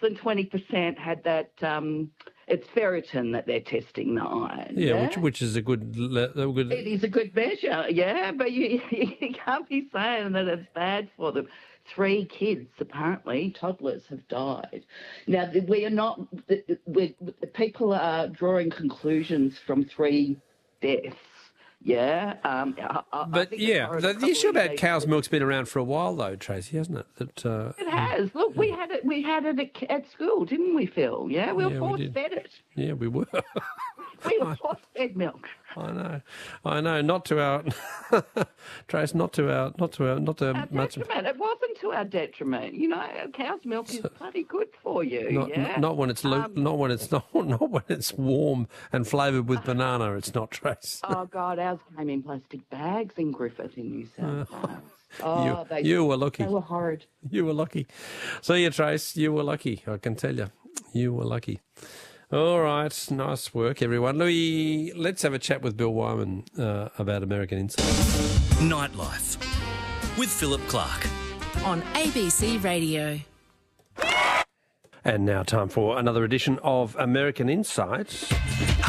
than 20% had that. It's ferritin that they're testing, the iron. Yeah, which is a good. It is a good measure, yeah, but you can't be saying that it's bad for them. 3 kids, apparently, toddlers, have died. Now, we are not. People are drawing conclusions from 3 deaths. Yeah, the issue about cow's milk's been around for a while, though, Tracy, hasn't it? It has. Look, we had it at school, didn't we, Phil? Yeah, we were force-fed it. Yeah, we were. We were force-fed milk. I know. Not to our, Trace. Not to our detriment. It wasn't to our detriment. You know, cow's milk is bloody good for you. Not when it's not when it's warm and flavoured with banana. It's not, Trace. Oh God, ours came in plastic bags in Griffith in New South Wales. Oh, you were lucky. They were horrid. You were lucky. So you, Trace, you were lucky. I can tell you, you were lucky. All right, nice work, everyone. Louis, let's have a chat with Bill Wyman about American Insight. Nightlife with Philip Clark on ABC Radio. And now time for another edition of American Insight.